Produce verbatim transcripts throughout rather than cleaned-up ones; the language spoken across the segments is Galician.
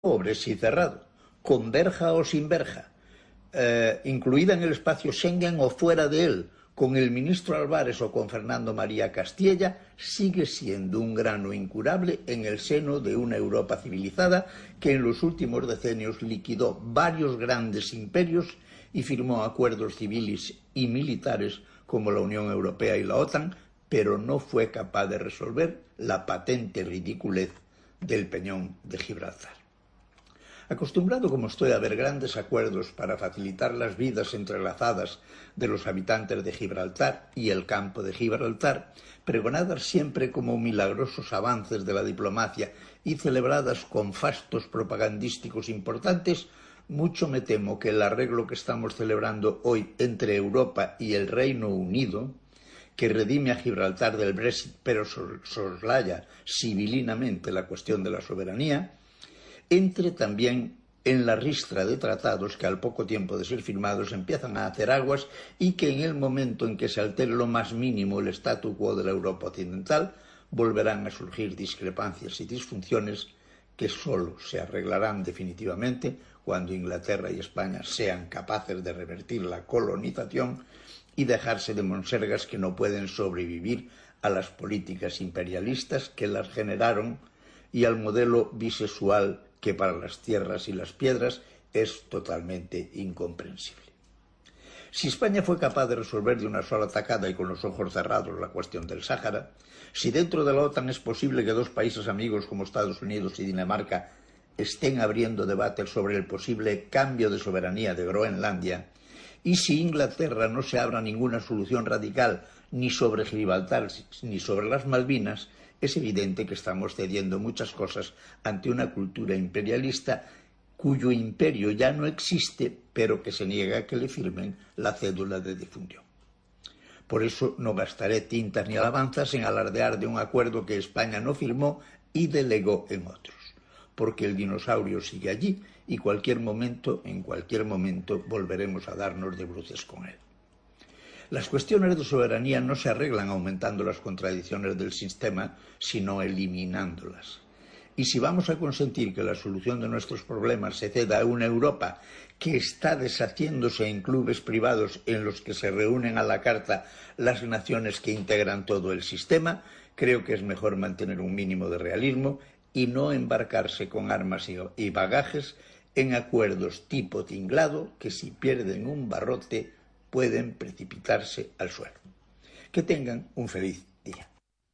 pobre sí cerrado, con verja o sin verja, eh, incluida en el espacio Schengen o fuera de él, con el ministro Álvarez o con Fernando María Castilla, sigue siendo un grano incurable en el seno de una Europa civilizada que en los últimos decenios liquidó varios grandes imperios y firmó acuerdos civiles y militares como la Unión Europea y la OTAN, pero no fue capaz de resolver la patente ridiculez del peñón de Gibraltar. Acostumbrado como estoy a ver grandes acuerdos para facilitar las vidas entrelazadas de los habitantes de Gibraltar y el campo de Gibraltar, pregonadas siempre como milagrosos avances de la diplomacia y celebradas con fastos propagandísticos importantes, mucho me temo que el arreglo que estamos celebrando hoy entre Europa y el Reino Unido, que redime a Gibraltar del Brexit pero soslaya civilinamente la cuestión de la soberanía, entre también en la ristra de tratados que al poco tiempo de ser firmados empiezan a hacer aguas y que en el momento en que se altere lo más mínimo el statu quo de la Europa occidental volverán a surgir discrepancias y disfunciones que solo se arreglarán definitivamente cuando Inglaterra y España sean capaces de revertir la colonización y dejarse de monsergas que no pueden sobrevivir a las políticas imperialistas que las generaron y al modelo bisexual que para las tierras y las piedras es totalmente incomprensible. Si España fue capaz de resolver de una sola tacada y con los ojos cerrados la cuestión del Sáhara, si dentro de la OTAN es posible que dos países amigos como Estados Unidos y Dinamarca estén abriendo debates sobre el posible cambio de soberanía de Groenlandia, y si Inglaterra no se abra ninguna solución radical ni sobre Gibraltar ni sobre las Malvinas, es evidente que estamos cediendo muchas cosas ante una cultura imperialista cuyo imperio ya no existe, pero que se niega a que le firmen la cédula de difunción. Por eso no gastaré tintas ni alabanzas en alardear de un acuerdo que España no firmó y delegó en otros, porque el dinosaurio sigue allí y cualquier momento, en cualquier momento, volveremos a darnos de bruces con él. Las cuestiones de soberanía no se arreglan aumentando las contradicciones del sistema, sino eliminándolas. Y si vamos a consentir que la solución de nuestros problemas se ceda a una Europa que está deshaciéndose en clubes privados en los que se reúnen a la carta las naciones que integran todo el sistema, creo que es mejor mantener un mínimo de realismo y no embarcarse con armas y bagajes en acuerdos tipo tinglado que si pierden un barrote pueden precipitarse al suelo. Que tengan un feliz día.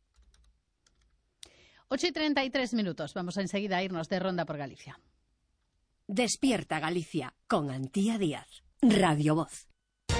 ocho y treinta y tres minutos. Vamos enseguida a irnos de ronda por Galicia. Despierta Galicia con Antía Díaz. Radio Voz.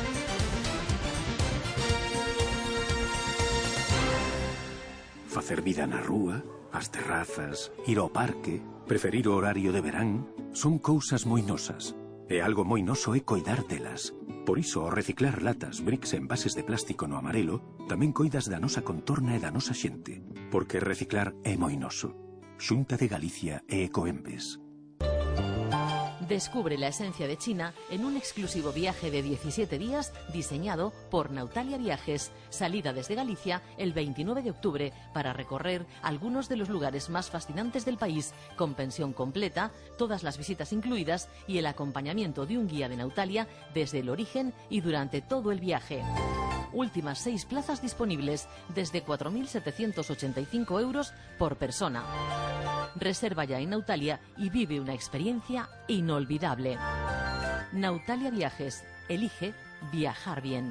Facer vida na rúa, as terrazas, ir ao parque, preferir o horario de verán, son cousas moi nosas. E algo moi noso é coidar delas. Por iso, ao reciclar latas, bricks e envases de plástico no amarelo, tamén coidas da nosa contorna e da nosa xente. Porque reciclar é moi noso. Xunta de Galicia e Ecoembes. Descubre la esencia de China en un exclusivo viaje de diecisiete días diseñado por Nautalia Viajes. Salida desde Galicia el veintinueve de octubre para recorrer algunos de los lugares más fascinantes del país, con pensión completa, todas las visitas incluidas y el acompañamiento de un guía de Nautalia desde el origen y durante todo el viaje. Últimas seis plazas disponibles desde cuatro mil setecientos ochenta y cinco euros por persona. Reserva ya en Nautalia y vive una experiencia inolvidable. Nautalia Viajes. Elige viajar bien.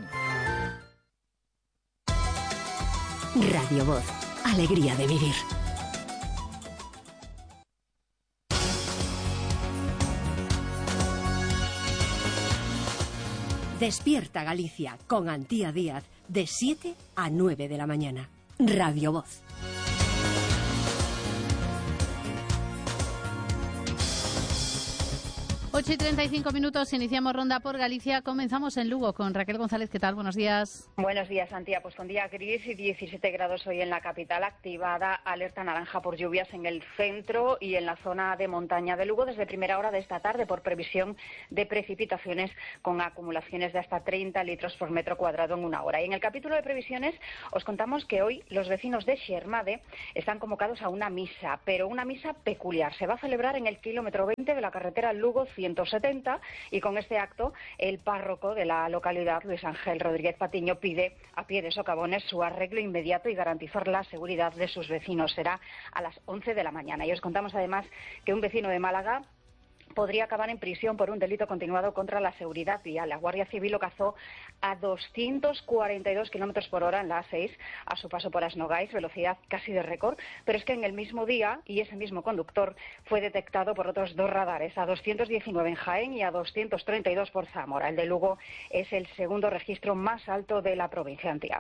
Radio Voz. Alegría de vivir. Despierta Galicia con Antía Díaz de siete a nueve de la mañana. Radio Voz. ocho y treinta y cinco minutos, iniciamos ronda por Galicia. Comenzamos en Lugo con Raquel González. ¿Qué tal? Buenos días. Buenos días, Antía. Pues con día gris y diecisiete grados hoy en la capital, activada alerta naranja por lluvias en el centro y en la zona de montaña de Lugo desde primera hora de esta tarde por previsión de precipitaciones con acumulaciones de hasta treinta litros por metro cuadrado en una hora. Y en el capítulo de previsiones os contamos que hoy los vecinos de Xermade están convocados a una misa, pero una misa peculiar. Se va a celebrar en el kilómetro veinte de la carretera Lugo ciento setenta y con este acto el párroco de la localidad, Luis Ángel Rodríguez Patiño, pide a pie de socavones su arreglo inmediato y garantizar la seguridad de sus vecinos. Será a las once de la mañana. Y os contamos además que un vecino de Málaga podría acabar en prisión por un delito continuado contra la seguridad vial. La Guardia Civil lo cazó a doscientos cuarenta y dos kilómetros por hora en la A seis a su paso por Asnogais, velocidad casi de récord, pero es que en el mismo día, y ese mismo conductor, fue detectado por otros dos radares, a doscientos diecinueve en Jaén y a doscientos treinta y dos por Zamora. El de Lugo es el segundo registro más alto de la provincia Antía.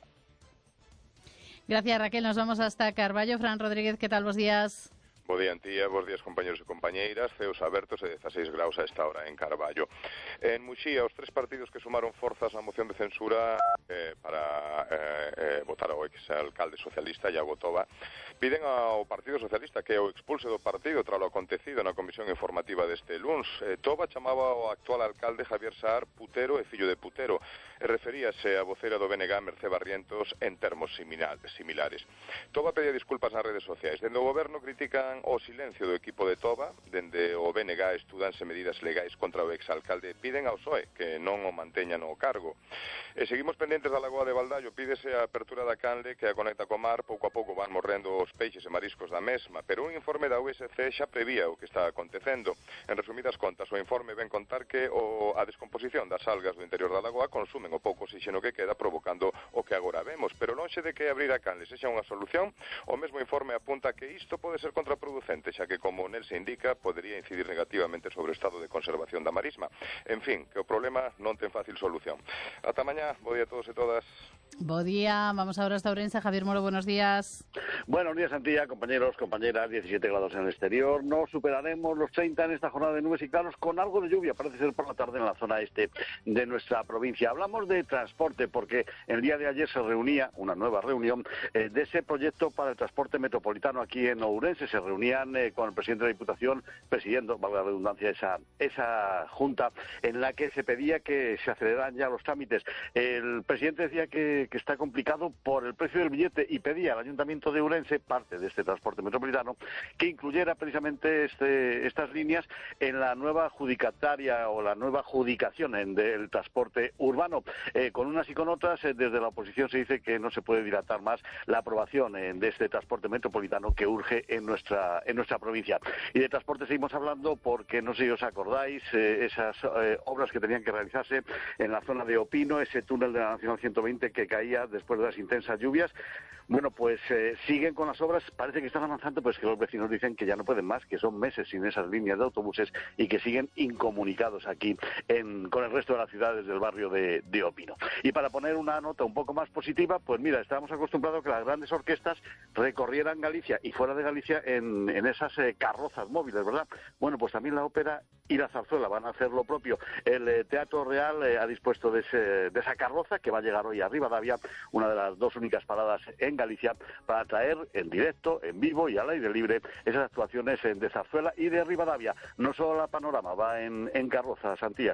Gracias, Raquel. Nos vamos hasta Carballo. Fran Rodríguez, ¿qué tal? Buenos días. Bo día, Antía, bos días, compañeros e compañeiras. Ceos abertos e dezaseis graus a esta hora en Carballo. En Muxía, os tres partidos que sumaron forzas na moción de censura eh, para eh, eh, votar ao exalcalde socialista, Iago Toba, piden ao Partido Socialista que o expulse do partido tras o acontecido na comisión informativa deste luns. Eh, Toba chamaba ao actual alcalde Javier Saar putero e fillo de putero, e referíase a vocera do B N G, Mercé Barrientos, en termos similares. Toba pedía disculpas nas redes sociais. Dende o goberno critican o silencio do equipo de Toba. Dende o B N G estudanse medidas legais contra o exalcalde. Piden ao P S O E que non o manteña no cargo. E seguimos pendentes da Lagoa de Valdallo. Pídese a apertura da canle que a conecta co mar. Pouco a pouco van morrendo os peixes e mariscos da mesma, pero un informe da U S C xa prevía o que está acontecendo. En resumidas contas, o informe ven contar que o, a descomposición das algas do interior da lagoa consumen o pouco oxígeno que queda, provocando o que agora vemos. Pero lonxe de que abrir a canle sexa unha solución, o mesmo informe apunta que isto pode ser contraproducente, xa que, como nel se indica, podería incidir negativamente sobre o estado de conservación da marisma. En fin, que o problema non ten fácil solución. Ata mañá, bo día a todos e todas. Bo día, vamos ahora hasta Ourense. Javier Moro, buenos días. Buenos días, Antía, compañeros, compañeras, diecisiete grados en el exterior. No superaremos los treinta en esta jornada de nubes y claros con algo de lluvia, parece ser por la tarde en la zona este de nuestra provincia. Hablamos de transporte porque el día de ayer se reunía una nueva reunión eh, de ese proyecto para el transporte metropolitano aquí en Ourense. Se reunían eh, con el presidente de la Diputación, presidiendo, valga la redundancia, esa, esa junta en la que se pedía que se aceleraran ya los trámites. El presidente decía que que está complicado por el precio del billete y pedía al Ayuntamiento de Ourense, parte de este transporte metropolitano, que incluyera precisamente este, estas líneas en la nueva adjudicataria o la nueva adjudicación en, del transporte urbano. Eh, con unas y con otras, eh, desde la oposición se dice que no se puede dilatar más la aprobación eh, de este transporte metropolitano que urge en nuestra, en nuestra provincia. Y de transporte seguimos hablando porque, no sé si os acordáis, eh, esas eh, obras que tenían que realizarse en la zona de Opino, ese túnel de la Nacional ciento veinte que caía después de las intensas lluvias. Bueno, pues eh, siguen con las obras, parece que están avanzando, pues que los vecinos dicen que ya no pueden más, que son meses sin esas líneas de autobuses y que siguen incomunicados aquí en, con el resto de las ciudades del barrio de, de Opino. Y para poner una nota un poco más positiva, pues mira, estábamos acostumbrados a que las grandes orquestas recorrieran Galicia y fuera de Galicia en, en esas eh, carrozas móviles, ¿verdad? Bueno, pues también la ópera y la zarzuela van a hacer lo propio. El eh, Teatro Real eh, ha dispuesto de, ese, de esa carroza que va a llegar hoy a Ribadavia, una de las dos únicas paradas en Galicia, para traer en directo, en vivo y al aire libre esas actuaciones de zarzuela y de Ribadavia. No solo la Panorama va en, en carroza, Santía.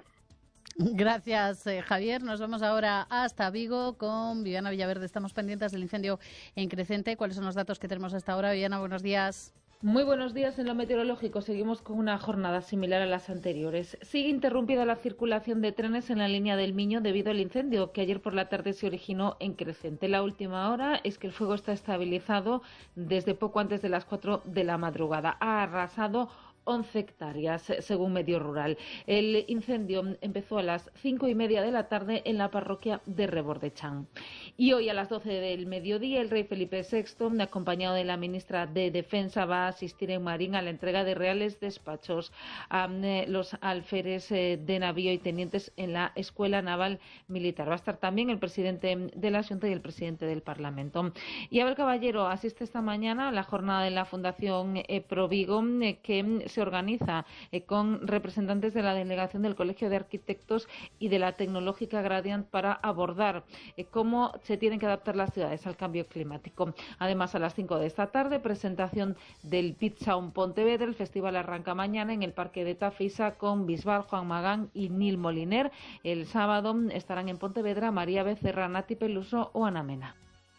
Gracias, eh, Javier. Nos vamos ahora hasta Vigo con Viviana Villaverde. Estamos pendientes del incendio en Crecente. ¿Cuáles son los datos que tenemos hasta ahora? Viviana, buenos días. Muy buenos días. En lo meteorológico seguimos con una jornada similar a las anteriores. Sigue interrumpida la circulación de trenes en la línea del Miño debido al incendio que ayer por la tarde se originó en Crecente. La última hora es que el fuego está estabilizado desde poco antes de las cuatro de la madrugada. Ha arrasado once hectáreas, según Medio Rural. El incendio empezó a las cinco y media de la tarde en la parroquia de Rebordechán. Y hoy a las doce del mediodía el rey Felipe sexto, acompañado de la ministra de Defensa, va a asistir en Marín a la entrega de reales despachos a eh, los alférez eh, de navío y tenientes en la Escuela Naval Militar. Va a estar también el presidente de la Xunta y el presidente del Parlamento. Y Abel Caballero asiste esta mañana a la jornada de la Fundación eh, Provigo, eh, que se organiza eh, con representantes de la delegación del Colegio de Arquitectos y de la Tecnológica Gradient para abordar eh, cómo se tienen que adaptar las ciudades al cambio climático. Además, a las cinco de esta tarde, presentación del Pitsound Pontevedra. El festival arranca mañana en el Parque de Tafisa con Bisbal, Juan Magán y Nil Moliner. El sábado estarán en Pontevedra María Becerra, Nati Peluso o Ana Mena.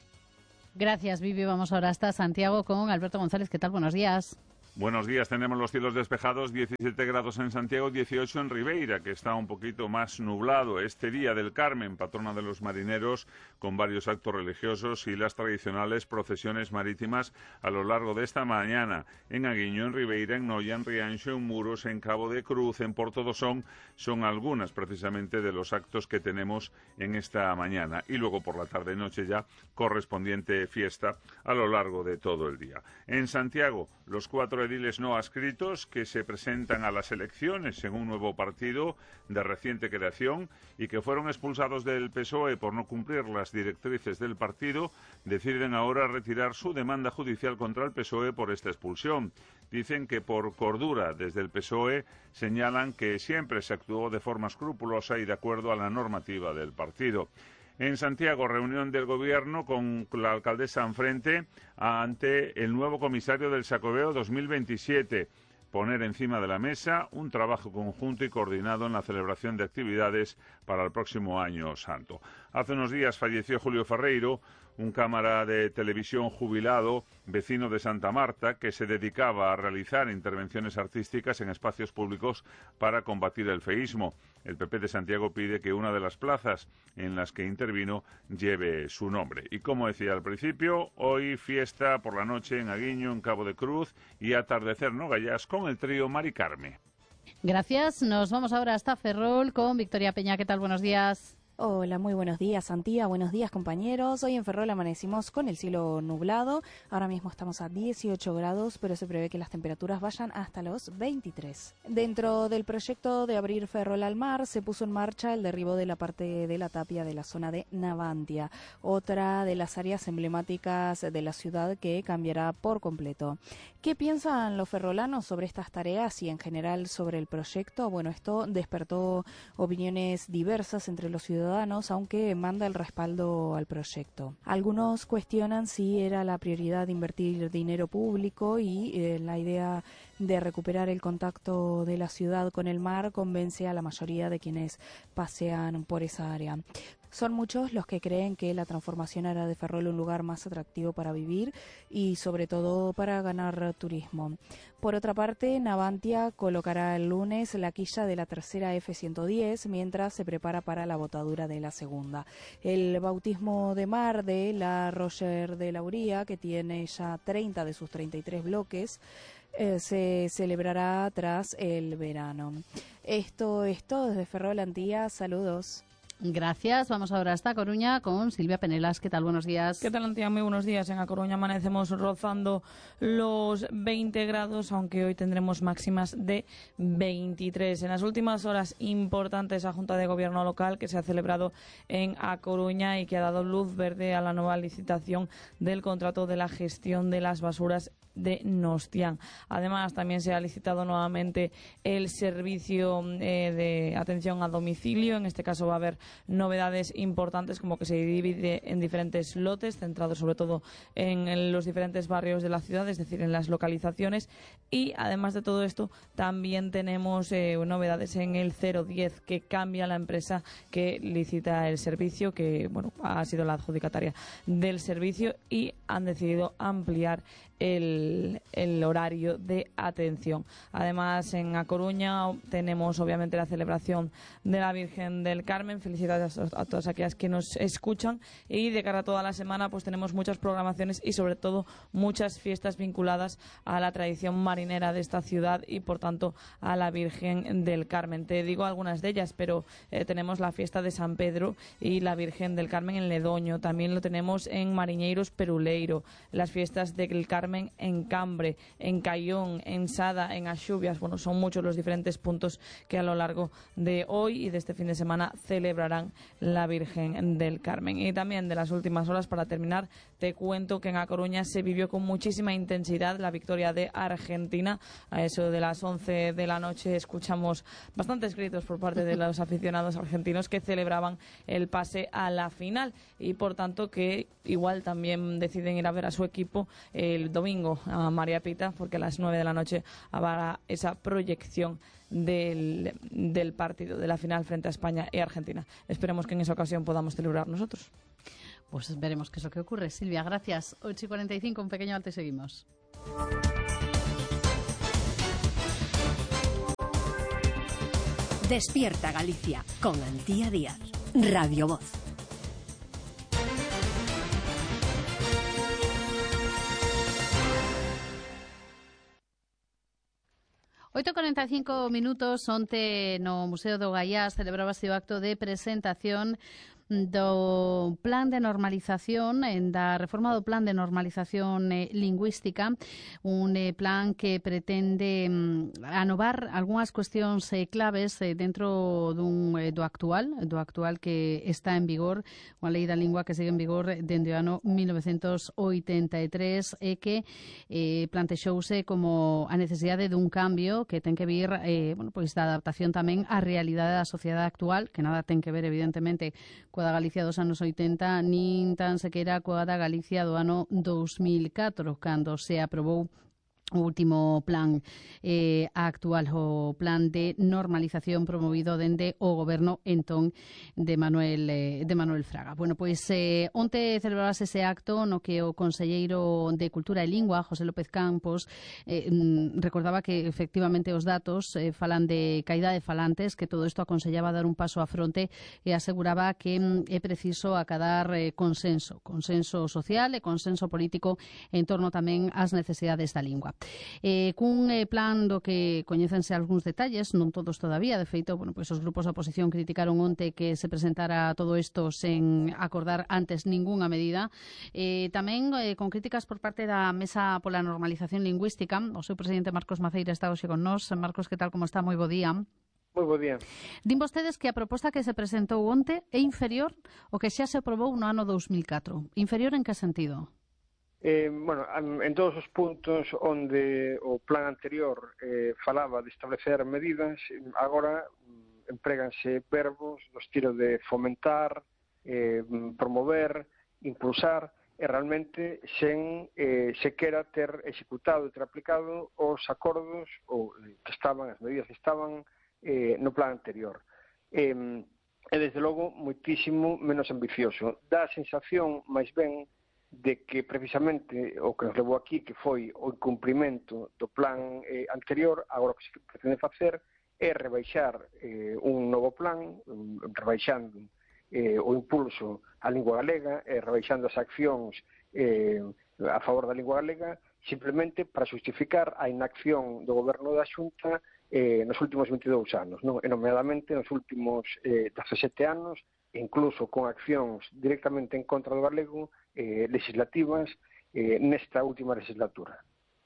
Gracias, Vivi. Vamos ahora hasta Santiago con Alberto González. ¿Qué tal? Buenos días. Buenos días, tenemos los cielos despejados, diecisiete grados en Santiago, dieciocho en Ribeira, que está un poquito más nublado. Este día del Carmen, patrona de los marineros, con varios actos religiosos y las tradicionales procesiones marítimas a lo largo de esta mañana. En Aguiño, en Ribeira, en Noia, en Rianxo, en Muros, en Cabo de Cruz, en Porto do Son, son algunas precisamente de los actos que tenemos en esta mañana. Y luego por la tarde-noche ya correspondiente fiesta a lo largo de todo el día. En Santiago, los cuatro ediles no adscritos que se presentan a las elecciones en un nuevo partido de reciente creación y que fueron expulsados del P S O E por no cumplir las directrices del partido, deciden ahora retirar su demanda judicial contra el P S O E por esta expulsión. Dicen que por cordura desde el P S O E señalan que siempre se actuó de forma escrupulosa y de acuerdo a la normativa del partido. En Santiago, reunión del Gobierno con la alcaldesa enfrente ante el nuevo comisario del Xacobeo dos mil veintisiete. Poner encima de la mesa un trabajo conjunto y coordinado en la celebración de actividades para el próximo año santo. Hace unos días falleció Julio Ferreiro, un cámara de televisión jubilado, vecino de Santa Marta, que se dedicaba a realizar intervenciones artísticas en espacios públicos para combatir el feísmo. El P P de Santiago pide que una de las plazas en las que intervino lleve su nombre. Y como decía al principio, hoy fiesta por la noche en Aguiño, en Cabo de Cruz, y atardecer no Gallás con el trío Mari Carme. Gracias. Nos vamos ahora hasta Ferrol con Victoria Peña. ¿Qué tal? Buenos días. Hola, muy buenos días, Antía. Buenos días, compañeros. Hoy en Ferrol amanecimos con el cielo nublado. Ahora mismo estamos a dieciocho grados, pero se prevé que las temperaturas vayan hasta los veintitrés. Dentro del proyecto de abrir Ferrol al mar, se puso en marcha el derribo de la parte de la tapia de la zona de Navantia, otra de las áreas emblemáticas de la ciudad que cambiará por completo. ¿Qué piensan los ferrolanos sobre estas tareas y en general sobre el proyecto? Bueno, esto despertó opiniones diversas entre los ciudadanos, aunque manda el respaldo al proyecto. Algunos cuestionan si era la prioridad invertir dinero público y eh, la idea de recuperar el contacto de la ciudad con el mar convence a la mayoría de quienes pasean por esa área. Son muchos los que creen que la transformación hará de Ferrol un lugar más atractivo para vivir y sobre todo para ganar turismo. Por otra parte, Navantia colocará el lunes la quilla de la tercera F ciento diez mientras se prepara para la botadura de la segunda. El bautismo de mar de la Roger de Lauría, que tiene ya treinta de sus treinta y tres bloques, eh, se celebrará tras el verano. Esto es todo desde Ferrol, Antía. Saludos. Gracias. Vamos ahora hasta Coruña con Silvia Penelas. ¿Qué tal? Buenos días. ¿Qué tal, Antía? Muy buenos días. En A Coruña amanecemos rozando los veinte grados, aunque hoy tendremos máximas de veintitrés. En las últimas horas, importante esa Junta de Gobierno local que se ha celebrado en A Coruña y que ha dado luz verde a la nueva licitación del contrato de la gestión de las basuras de Nostián. Además, también se ha licitado nuevamente el servicio eh, de atención a domicilio. En este caso va a haber novedades importantes, como que se divide en diferentes lotes, centrados sobre todo en los diferentes barrios de la ciudad, es decir, en las localizaciones. Y además de todo esto, también tenemos eh, novedades en el cero diez, que cambia la empresa que licita el servicio, que bueno, ha sido la adjudicataria del servicio, y han decidido ampliar El, el horario de atención. Además, en A Coruña tenemos obviamente la celebración de la Virgen del Carmen. Felicidades a, a todas aquellas que nos escuchan, y de cara a toda la semana pues tenemos muchas programaciones y sobre todo muchas fiestas vinculadas a la tradición marinera de esta ciudad y por tanto a la Virgen del Carmen. Te digo algunas de ellas, pero eh, tenemos la fiesta de San Pedro y la Virgen del Carmen en Ledoño. También lo tenemos en Mariñeiros Peruleiro, las fiestas del Carmen Carmen, en Cambre, en Caión, en Sada, en Axubias. Bueno, son muchos los diferentes puntos que a lo largo de hoy y de este fin de semana celebrarán la Virgen del Carmen. Y también de las últimas horas, para terminar, te cuento que en A Coruña se vivió con muchísima intensidad la victoria de Argentina. A eso de las once de la noche escuchamos bastantes gritos por parte de los aficionados argentinos que celebraban el pase a la final y por tanto que igual también deciden ir a ver a su equipo el domingo a María Pita, porque a las nueve de la noche habrá esa proyección del, del partido de la final frente a España y Argentina. Esperemos que en esa ocasión podamos celebrar nosotros. Pues veremos qué es lo que ocurre. Silvia, gracias. ocho y cuarenta y cinco, un pequeño alto y seguimos. Despierta Galicia con Antía Díaz. Radio Voz. oito e cuarenta e cinco minutos, onte no Museo do Gaiás celebrábase o acto de presentación do plan de normalización, da reforma do plan de normalización eh, lingüística, un eh, plan que pretende mm, anovar algunhas cuestións eh, claves eh, dentro dun, eh, do actual, do actual que está en vigor, unha lei da lingua que segue en vigor dende o ano mil novecentos oitenta e tres e que eh, plantexouse como a necesidade dun cambio que ten que vir eh, bueno, pois da adaptación tamén á realidade da sociedade actual, que nada ten que ver evidentemente coa da Galicia dos anos oitenta, nin tan sequera coa da Galicia do ano dous mil catro, cando se aprobou o último plan eh, actual, o plan de normalización promovido dende o goberno entón de Manuel eh, de Manuel Fraga. Bueno, pois eh, onte celebrabase ese acto no que o conselleiro de Cultura e Lingua, José López Campos, eh, recordaba que efectivamente os datos eh, falan de caída de falantes, que todo isto aconsellaba dar un paso a fronte e aseguraba que mm, é preciso acadar eh, consenso, consenso social e consenso político en torno tamén ás necesidades da lingua. Eh, cun eh, plan do que coñécense algúns detalles, non todos todavía, de feito, bueno, pois os grupos da oposición criticaron onte que se presentara todo isto sen acordar antes ningunha medida, eh, tamén eh, con críticas por parte da Mesa pola Normalización Lingüística. O seu presidente Marcos Maceira está hoxe con nós. Marcos, que tal, como está? Moi bo día. Moi bo día. Din vostedes que a proposta que se presentou onte é inferior ao que xa se aprobou no ano dous mil catro. Inferior en que sentido? Eh, bueno, en todos os puntos onde o plan anterior eh, falaba de establecer medidas, agora mm, empréganse verbos do estilo de fomentar, eh, promover, impulsar, e realmente sen eh, sequera ter executado e ter aplicado os acordos ou, que estaban, as medidas que estaban eh, no plan anterior. Eh, e, desde logo, moitísimo menos ambicioso. Dá a sensación, máis ben, de que precisamente o que nos levou aquí, que foi o incumprimento do plan eh, anterior, agora o que se pretende facer é rebaixar eh, un novo plan, um, rebaixando eh, o impulso á lingua galega, eh, rebaixando as accións eh, a favor da lingua galega, simplemente para justificar a inacción do goberno da Xunta eh, nos últimos vinte e dous anos, non? E nomeadamente nos últimos eh, dezasete anos, incluso con accións directamente en contra do galego, eh, legislativas, eh, nesta última legislatura.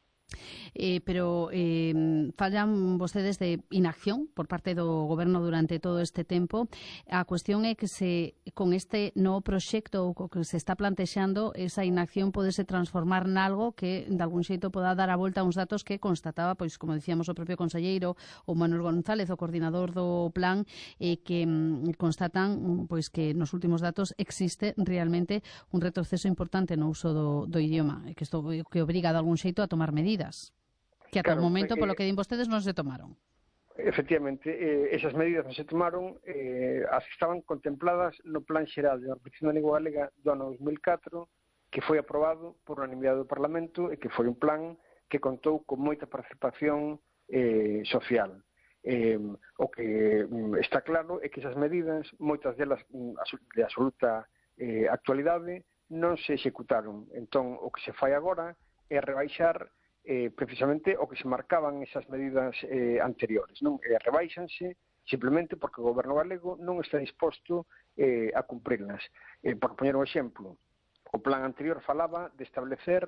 Eh, pero eh, falan vostedes de inacción por parte do goberno durante todo este tempo. A cuestión é que se con este novo proxecto o que se está plantexando, esa inacción podese transformar nalgo que de algún xeito poda dar a volta a uns datos que constataba, pois como dicíamos, o propio conselleiro, o Manuel González, o coordinador do plan, eh, que mm, constatan pois que nos últimos datos existe realmente un retroceso importante no uso do, do idioma, e que isto que obriga de algún xeito a tomar medidas que ata claro, o momento, polo que din vostedes, non se tomaron. Efectivamente, eh, esas medidas non se tomaron, eh, as que estaban contempladas no Plan Xeral de Normalización da Lingua Galega do ano dos mil catro, que foi aprobado por unanimidade do Parlamento e que foi un plan que contou con moita participación eh, social. Eh, o que mm, está claro é que esas medidas, moitas delas mm, de absoluta eh, actualidade, non se executaron. Entón, o que se fai agora é rebaixar Eh, precisamente o que se marcaban esas medidas eh, anteriores, non? Eh, rebaixanse simplemente porque o goberno galego non está disposto eh, a cumprirlas. Eh, por poñer un exemplo, o plan anterior falaba de establecer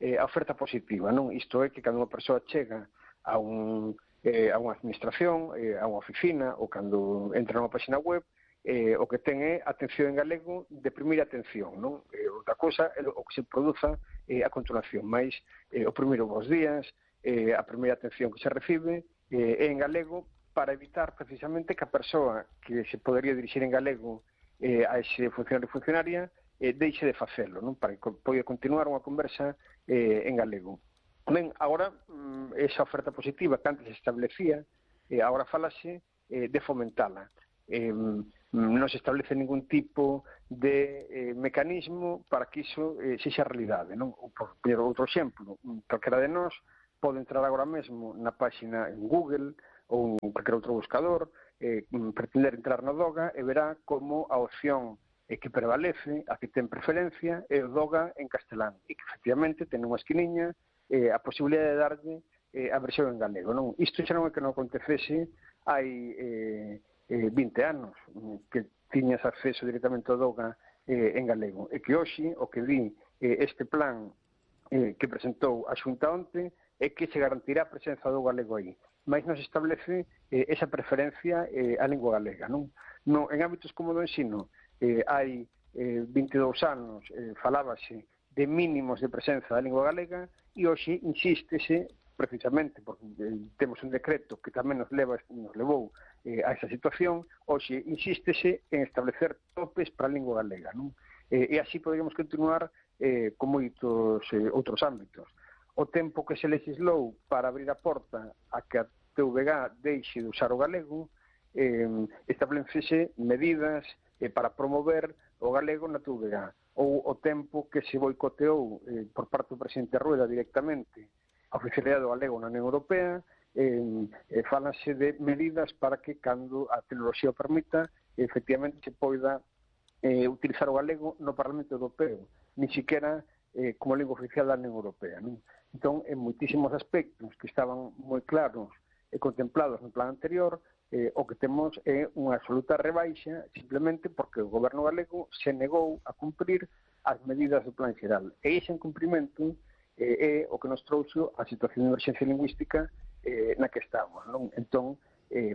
eh, a oferta positiva, non? Isto é que cando unha persoa chega a, un, eh, a unha administración, eh, a unha oficina, ou cando entra nunha página web, eh, o que ten é atención en galego de primeira atención, non? Eh, outra cosa é o que se produza eh, a continuación, máis eh, o primeiro bons días, eh, a primeira atención que se recibe eh, é en galego, para evitar precisamente que a persoa que se podería dirixir en galego eh, a ese funcionario ou funcionaria eh, deixe de facelo, non? Para que poida continuar unha conversa eh, en galego. Ben, agora, mm, esa oferta positiva que antes se establecía, eh, agora falase eh, de fomentala. Eh, non se establece ningún tipo de eh, mecanismo para que iso eh, sexa realidade, non? Por poñer outro exemplo, calquera de nós pode entrar agora mesmo na página en Google ou en calquer outro buscador, eh, pretender entrar na Doga e verá como a opción e que prevalece, a que ten preferencia, é o Doga en castelán, e que efectivamente ten unha esquiniña eh, a posibilidade de darlle eh, a versión en galego. Non? Isto xa non é que non acontecese hai eh, eh, vinte anos, que tiñas acceso directamente ao Doga eh, en galego, e que hoxe o que di eh, este plan eh, que presentou a Xunta onte é que se garantirá a presenza do galego aí, mas non se establece eh, esa preferencia eh, á lingua galega. Non? No, en ámbitos como do ensino, Eh, hai eh, vinte e dous anos eh, falábase de mínimos de presenza da lingua galega e hoxe insístese precisamente porque eh, temos un decreto que tamén nos, leva, nos levou eh, a esa situación, hoxe insístese en establecer topes para a lingua galega, non? Eh, e así poderíamos continuar eh, con moitos eh, outros ámbitos. O tempo que se legislou para abrir a porta a que a T V G deixe de usar o galego, eh, establecese medidas eh, para promover o galego na T V G, ou o tempo que se boicoteou eh, por parte do presidente Rueda directamente a oficialidade do galego na Unión Europea, eh, eh, falase de medidas para que, cando a tecnoloxía o permita, efectivamente se poida eh, utilizar o galego no Parlamento Europeo, ni siquiera eh, como lingua oficial da Unión Europea. Non? Entón, en moitísimos aspectos que estaban moi claros e contemplados no plan anterior, Eh, o que temos é unha absoluta rebaixa simplemente porque o goberno galego se negou a cumprir as medidas do plan xeral. E ese incumprimento eh, é o que nos trouxo a situación de emerxencia lingüística eh, na que estamos. Non? Entón, eh,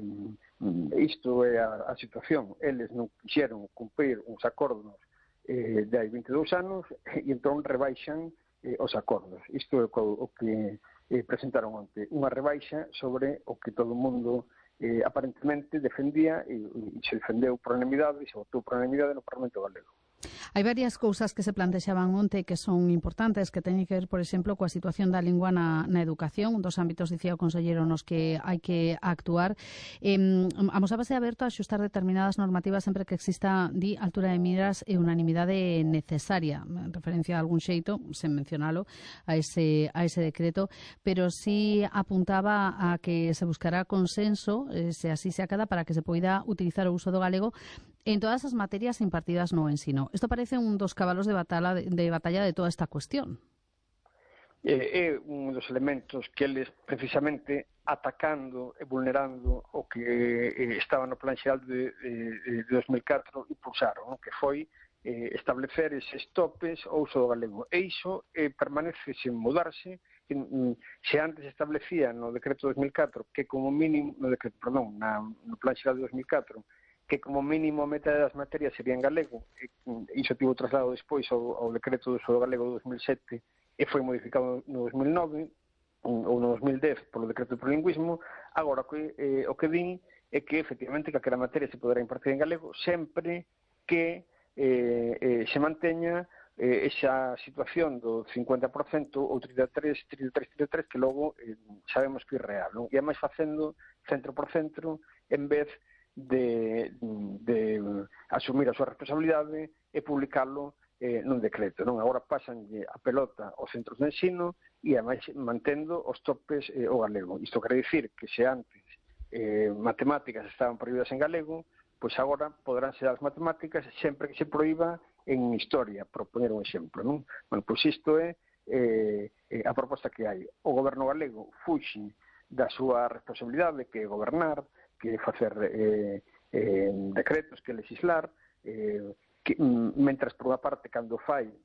isto é a, a situación. Eles non quixeron cumprir uns acordos eh, de hai vinte e dous anos e entón rebaixan eh, os acordos. Isto é o, o que eh, presentaron onte. Unha rebaixa sobre o que todo o mundo Eh, aparentemente defendía e, e se defendeu por unanimidade e se votou por unanimidade no Parlamento Galego. Hai varias cousas que se plantexaban onte que son importantes, que teñen que ver, por exemplo, coa situación da lingua na, na educación, un dos ámbitos, dicía o conselleiro, nos que hai que actuar. Eh, amosábase aberto a xustar determinadas normativas sempre que exista, di, altura de miras e unanimidade necesaria. En referencia a algún xeito, sen mencionalo, a ese, a ese decreto, pero sí apuntaba a que se buscará consenso, eh, se así se acada, para que se poida utilizar o uso do galego en todas as materias impartidas no ensino. Isto parece un dos cabalos de batalla de, de batalla de toda esta cuestión. É un dos elementos que eles, precisamente, atacando e vulnerando o que eh, estaba no plan xeral de, de, de dos mil catro, impulsaron, non? Que foi eh, establecer eses topes ao uso do galego. E iso eh, permanece sen mudarse. Se antes establecía no decreto dos mil catro que como mínimo, no decreto, perdón, na, no plan xeral de dos mil catro, que como mínimo a metade das materias sería en galego, e iso tivo traslado despois ao, ao decreto do uso do galego do dos mil sete e foi modificado no dos mil nove ou no dos mil dez polo decreto de trilingüismo. Agora que, eh, o que din é que efectivamente calquera materia se poderá impartir en galego sempre que eh, eh, se manteña eh, esa situación do cincuenta por cento ou trinta e tres, trinta e tres, trinta e tres que logo eh, sabemos que é real, non? E ademais facendo centro por centro en vez De, de asumir a súa responsabilidade e publicarlo eh, nun decreto. Non? Agora pasan a pelota aos centros de ensino e, ademais, mantendo os topes eh, o galego. Isto quere dicir que se antes eh, matemáticas estaban prohibidas en galego, pois agora poderán ser as matemáticas sempre que se proíba en historia, por poner un exemplo. Non? Bueno, pois isto é eh, a proposta que hai. O goberno galego fuxe da súa responsabilidade, que é gobernar, que facer eh, eh, decretos, que legislar, eh, que, mentras por unha parte cando fai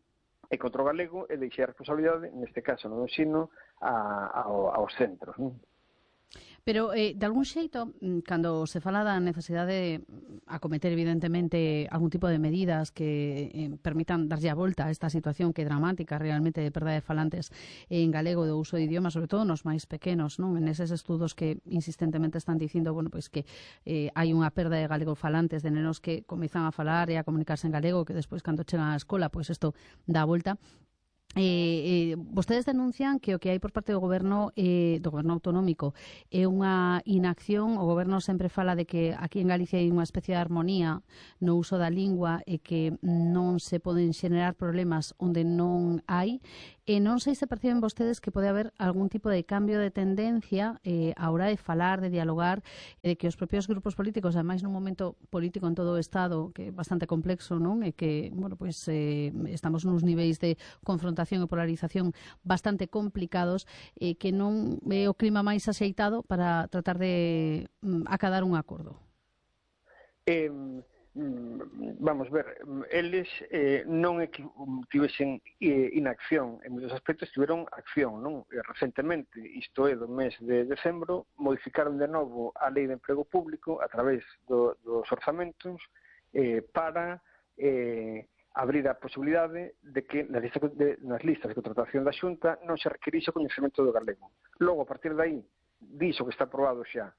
e contra o galego e deixar a responsabilidade, neste caso no ensino, a, a, aos centros. Non? Pero, eh, de algún xeito, cando se fala da necesidade de acometer, evidentemente, algún tipo de medidas que eh, permitan darlle a volta a esta situación que é dramática realmente de perda de falantes en galego do uso de idioma, sobre todo nos máis pequenos, non? En eses estudos que insistentemente están dicindo, bueno, pois que eh, hai unha perda de galego falantes, de nenos que comezan a falar e a comunicarse en galego, que despois, cando chegan á escola, pois isto dá a volta. Eh, eh, vostedes denuncian que o que hai por parte do goberno eh, do goberno autonómico é unha inacción. O goberno sempre fala de que aquí en Galicia hai unha especie de armonía no uso da lingua e que non se poden xenerar problemas onde non hai. E non sei se perciben vostedes que pode haber algún tipo de cambio de tendencia eh, a hora de falar, de dialogar, de que os propios grupos políticos, ademais nun momento político en todo o Estado que é bastante complexo, non? E que, bueno, pois eh, estamos nuns niveis de confrontación e polarización bastante complicados, eh, que non é o clima máis axeitado para tratar de mm, acadar un acordo. Eh, vamos ver, eles eh, non é que tivesen eh, inacción, en moitos aspectos tiveron acción, non? E, recentemente, isto é do mes de decembro, modificaron de novo a Lei de Emprego Público a través do, dos orzamentos eh, para eh, abrir a posibilidade de que nas listas de, nas listas de contratación da Xunta non se requirixe o coñecemento do galego. Logo, a partir de aí, diso que está aprobado xa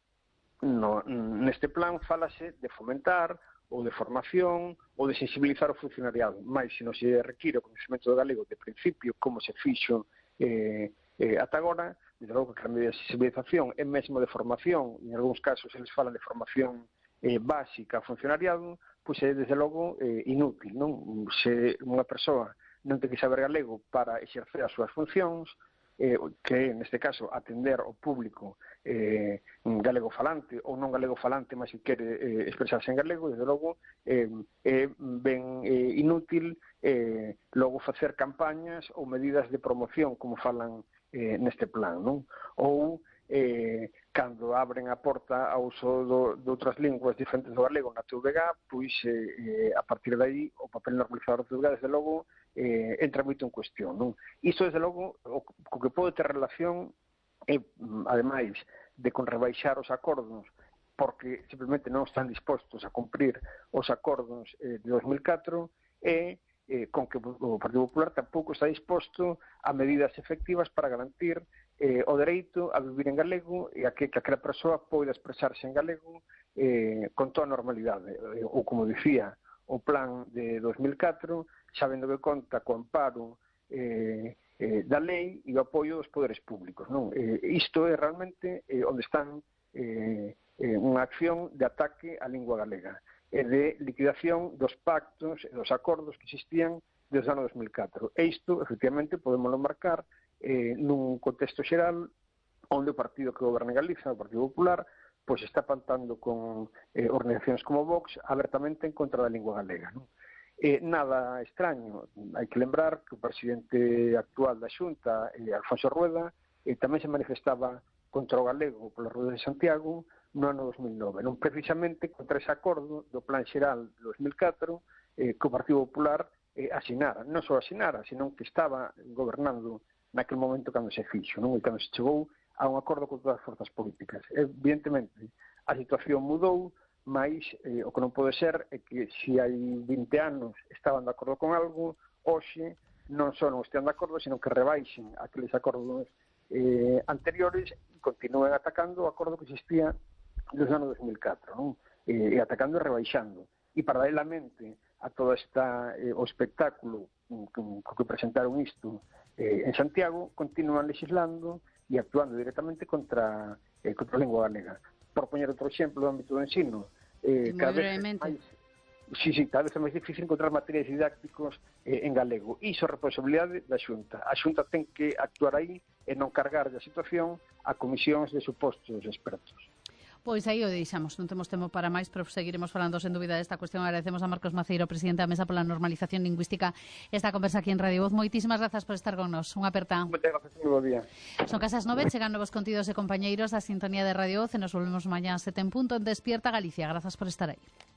no, neste plan, fálase de fomentar ou de formación, ou de sensibilizar o funcionariado. Mais, se non se require o coñecemento do galego de principio, como se fixo eh, eh, ata agora, desde logo que a medida de sensibilización é mesmo de formación, en algúns casos eles falan de formación eh, básica ao funcionariado, pois é, desde logo, eh, inútil, non? Se unha persoa non ten que saber galego para exercer as súas funcións, eh, que neste caso atender ao público eh, galego falante ou non galego falante, mas que quere eh, expresarse en galego, desde logo é eh, ben eh, inútil eh, logo facer campañas ou medidas de promoción como falan eh, neste plan, non? Ou eh, cando abren a porta ao uso do, de outras linguas diferentes do galego na T V G, pois eh, a partir de aí o papel normalizador da T V G, desde logo, eh, entra moito en cuestión, non? Isto, desde logo, o, o que pode ter relación é, ademais de con rebaixar os acordos, porque simplemente non están dispostos a cumprir os acordos eh, de dos mil catro, e eh, con que o Partido Popular tampouco está disposto a medidas efectivas para garantir eh, o dereito a vivir en galego e a que, que aquela persoa poida expresarse en galego eh, con toda a normalidade. Eh, ou, como dicía, o plan de dos mil catro, sabendo que conta co amparo eh, eh, da lei e o apoio dos poderes públicos, non? Eh, isto é realmente eh, onde están eh, eh, unha acción de ataque á lingua galega e de liquidación dos pactos e dos acordos que existían desde o ano dos mil catro. E isto, efectivamente, podemos marcar eh, nun contexto xeral onde o partido que goberna Galiza, o Partido Popular, pois está pantando con eh, organizacións como Vox abertamente en contra da lingua galega, non? Eh, nada extraño, hai que lembrar que o presidente actual da Xunta, eh, Alfonso Rueda, eh, tamén se manifestaba contra o galego pola Rueda de Santiago no ano dos mil nove, non precisamente contra ese acordo do Plan Xeral de dos mil catro eh, que o Partido Popular eh, asinara, non só asinara, senón que estaba gobernando naquele momento cando se fixo, non? E cando se chegou a un acordo con todas as forzas políticas. Evidentemente, a situación mudou, mas eh, o que non pode ser é que se hai vinte anos estaban de acordo con algo, hoxe non só non estean de acordo, sino que rebaixen aqueles acordos eh, anteriores e continúen atacando o acordo que existía desde o ano dos mil catro, non? E, e atacando e rebaixando. E paralelamente a todo esta, eh, o espectáculo co que presentaron isto eh, en Santiago, continúan legislando e actuando directamente contra, eh, contra a lingua galega. Por poñer outro exemplo do ámbito do ensino, eh, cada vez máis, sí, sí, cada vez é máis difícil encontrar materiais didácticos eh, en galego. Iso é responsabilidade da Xunta. A Xunta ten que actuar aí e non cargar da situación a comisións de supostos expertos. Pois aí o deixamos, non temos tempo para máis, pero seguiremos falando sen dúbida desta cuestión. Agradecemos a Marcos Maceiro, presidente da Mesa pola Normalización Lingüística, esta conversa aquí en Radio Voz. Moitísimas grazas por estar con nos. Unha aperta. Moitas grazas, moi bo día. Son casas nove, chegan novos contidos e compañeiros da sintonía de Radio Voz e nos volvemos mañá a sete en punto en Despierta Galicia. Grazas por estar aí.